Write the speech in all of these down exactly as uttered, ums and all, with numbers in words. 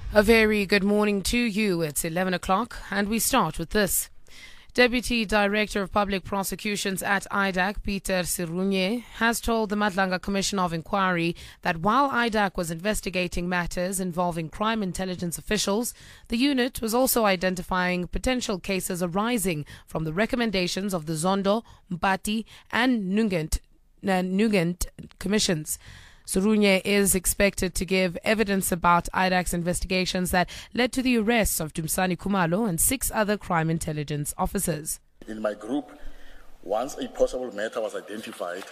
A very good morning to you. It's eleven o'clock and we start with this. Deputy Director of Public Prosecutions at I D A C, Peter Serunye, has told the Madlanga Commission of Inquiry that while I D A C was investigating matters involving crime intelligence officials, the unit was also identifying potential cases arising from the recommendations of the Zondo, Mpati and Nugent, uh, Nugent commissions. Serunye is expected to give evidence about I D A C's investigations that led to the arrests of Dumisani Khumalo and six other crime intelligence officers. In my group, once a possible matter was identified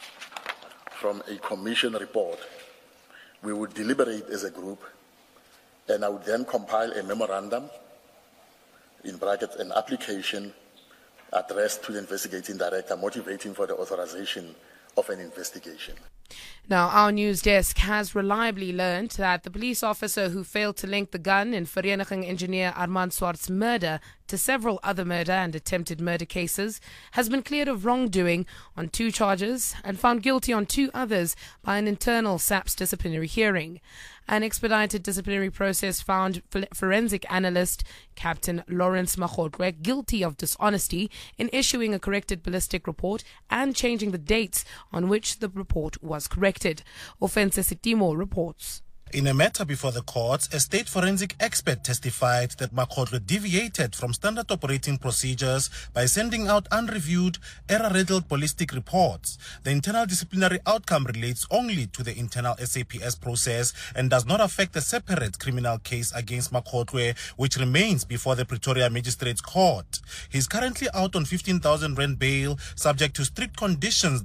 from a commission report, we would deliberate as a group, and I would then compile a memorandum, in brackets, an application addressed to the investigating director, motivating for the authorization of an investigation. Now, our news desk has reliably learned that the police officer who failed to link the gun in Vereniging engineer Armand Swart's murder to several other murder and attempted murder cases has been cleared of wrongdoing on two charges and found guilty on two others by an internal S A P S disciplinary hearing. An expedited disciplinary process found forensic analyst Captain Lawrence Makgotwe guilty of dishonesty in issuing a corrected ballistic report and changing the dates on which the report was corrected. Offense Sitimo reports. In a matter before the courts, a state forensic expert testified that Makgotwe deviated from standard operating procedures by sending out unreviewed, error-riddled ballistic reports. The internal disciplinary outcome relates only to the internal S A P S process and does not affect the separate criminal case against Makgotwe, which remains before the Pretoria Magistrates Court. He is currently out on fifteen thousand rand bail, subject to strict conditions.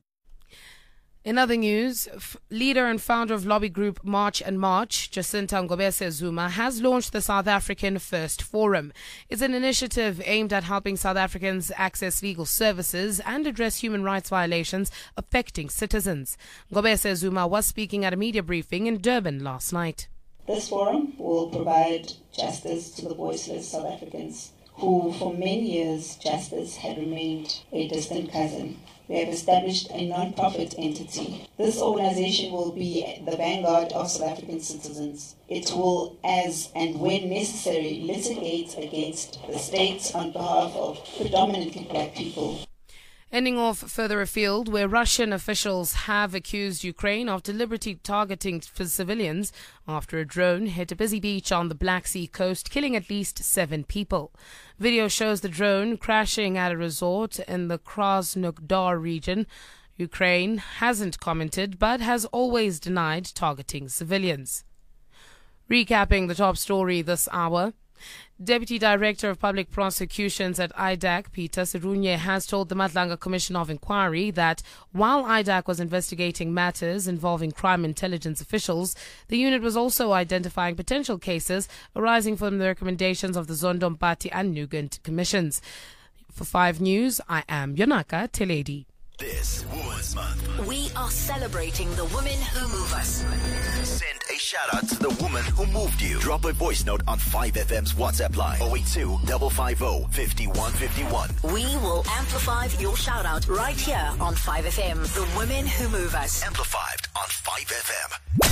In other news, f- leader and founder of lobby group March and March, Jacinta Ngobese Zuma, has launched the South African First Forum. It's an initiative aimed at helping South Africans access legal services and address human rights violations affecting citizens. Ngobese Zuma was speaking at a media briefing in Durban last night. This forum will provide justice to the voiceless South Africans who, for many years, justice had remained a distant cousin. We have established a non-profit entity. This organization will be the vanguard of South African citizens. It will, as and when necessary, litigate against the state on behalf of predominantly black people. Ending off further afield, where Russian officials have accused Ukraine of deliberately targeting civilians after a drone hit a busy beach on the Black Sea coast, killing at least seven people. Video shows the drone crashing at a resort in the Krasnodar region. Ukraine hasn't commented, but has always denied targeting civilians. Recapping the top story this hour. Deputy Director of Public Prosecutions at I D A C, Peter Serunye, has told the Madlanga Commission of Inquiry that while I D A C was investigating matters involving crime intelligence officials, the unit was also identifying potential cases arising from the recommendations of the Zondo, Mpati and Nugent commissions. For five News, I am Yonaka Teledi. This Women's Month, we are celebrating the women who move us. Send a shout out to the woman who moved you. Drop a voice note on five F M's WhatsApp line oh eight two, five five zero, five one five one. We will amplify your shout out right here on five F M. The women who move us. Amplified on five F M.